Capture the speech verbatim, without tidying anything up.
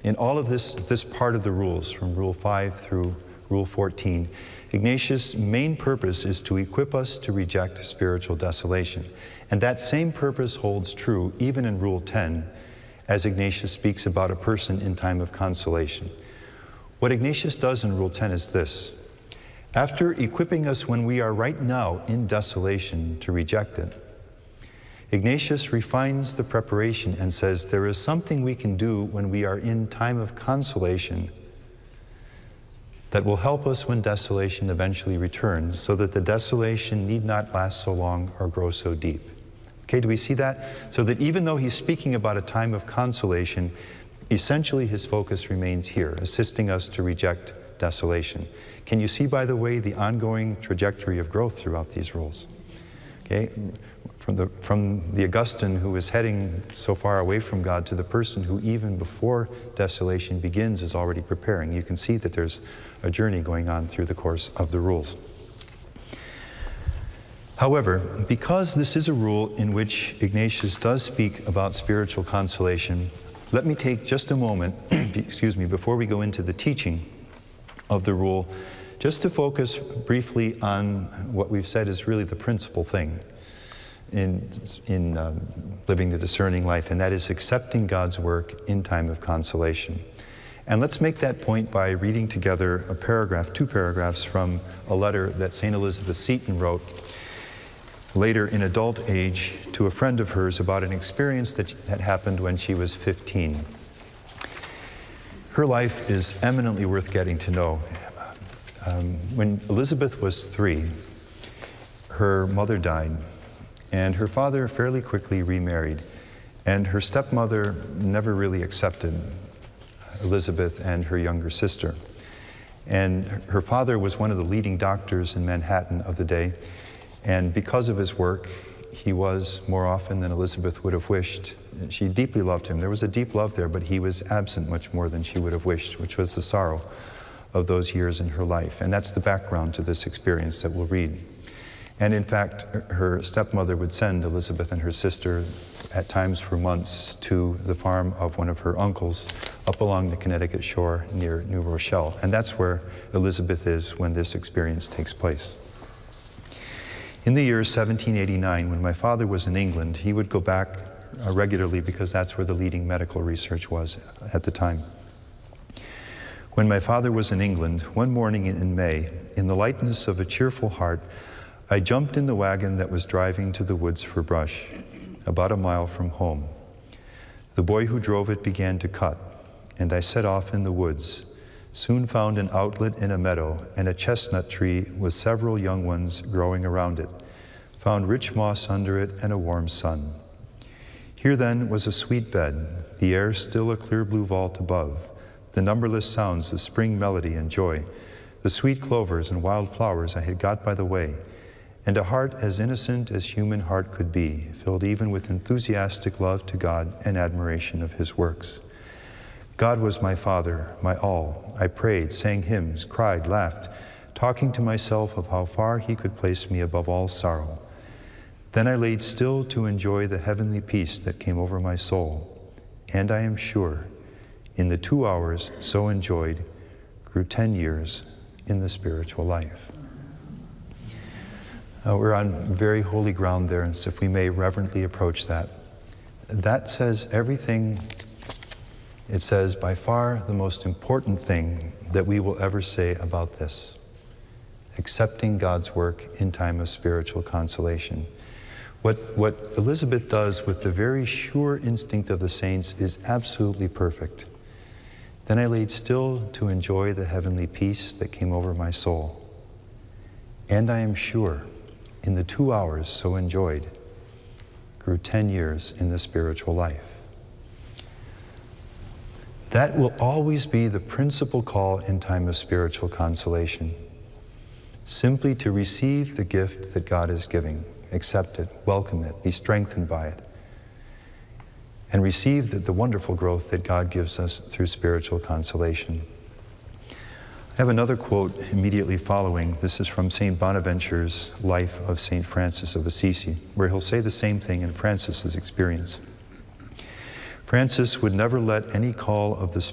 In all of this, this part of the rules, from Rule five through Rule fourteen, Ignatius' main purpose is to equip us to reject spiritual desolation. And that same purpose holds true even in Rule ten, as Ignatius speaks about a person in time of consolation. What Ignatius does in Rule ten is this: after equipping us when we are right now in desolation to reject it, Ignatius refines the preparation and says there is something we can do when we are in time of consolation that will help us when desolation eventually returns, so that the desolation need not last so long or grow so deep. Okay, do we see that? So that even though he's speaking about a time of consolation, essentially his focus remains here, assisting us to reject desolation. Can you see, by the way, the ongoing trajectory of growth throughout these rules? Okay, from the, from the Augustine who is heading so far away from God to the person who even before desolation begins is already preparing. You can see that there's a journey going on through the course of the rules. However, because this is a rule in which Ignatius does speak about spiritual consolation, let me take just a moment, excuse me, before we go into the teaching of the rule, just to focus briefly on what we've said is really the principal thing in, in uh, living the discerning life, and that is accepting God's work in time of consolation. And let's make that point by reading together a paragraph, two paragraphs from a letter that Saint Elizabeth Seton wrote later in adult age to a friend of hers about an experience that had happened when she was fifteen. Her life is eminently worth getting to know. Um, when Elizabeth was three, her mother died, and her father fairly quickly remarried, and her stepmother never really accepted Elizabeth and her younger sister. And her father was one of the leading doctors in Manhattan of the day, and because of his work, he was, more often than Elizabeth would have wished, she deeply loved him. There was a deep love there, but he was absent much more than she would have wished, which was the sorrow of those years in her life. And that's the background to this experience that we'll read. And in fact, her stepmother would send Elizabeth and her sister, at times for months, to the farm of one of her uncles up along the Connecticut shore near New Rochelle. And that's where Elizabeth is when this experience takes place. In the year seventeen eighty-nine, when my father was in England, he would go back uh, regularly because that's where the leading medical research was at the time. When my father was in England, one morning in May, in the lightness of a cheerful heart, I jumped in the wagon that was driving to the woods for brush, about a mile from home. The boy who drove it began to cut, and I set off in the woods, soon found an outlet in a meadow and a chestnut tree with several young ones growing around it, found rich moss under it and a warm sun. Here then was a sweet bed, the air still a clear blue vault above, the numberless sounds of spring melody and joy, the sweet clovers and wild flowers I had got by the way, and a heart as innocent as human heart could be, filled even with enthusiastic love to God and admiration of his works. God was my Father, my all. I prayed, sang hymns, cried, laughed, talking to myself of how far he could place me above all sorrow. Then I laid still to enjoy the heavenly peace that came over my soul. And I am sure, in the two hours so enjoyed, grew ten years in the spiritual life. Uh, we're on very holy ground there, and so if we may reverently approach that. That says everything. It says by far the most important thing that we will ever say about this: accepting God's work in time of spiritual consolation. What, what Elizabeth does with the very sure instinct of the saints is absolutely perfect. Then I laid still to enjoy the heavenly peace that came over my soul. And I am sure, in the two hours so enjoyed, grew ten years in the spiritual life. That will always be the principal call in time of spiritual consolation. Simply to receive the gift that God is giving, accept it, welcome it, be strengthened by it, and receive the, the wonderful growth that God gives us through spiritual consolation. I have another quote immediately following. This is from Saint Bonaventure's Life of Saint Francis of Assisi, where he'll say the same thing in Francis's experience. Francis would never let any call of the